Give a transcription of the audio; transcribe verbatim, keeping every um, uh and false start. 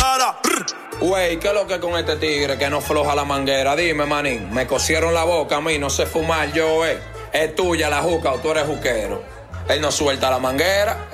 cara. Güey, ¿qué es lo que con este tigre que no floja la manguera? Dime, manín, me cosieron la boca a mí, no sé fumar yo, eh. ¿Es tuya la juca o tú eres juquero? Él no suelta la manguera.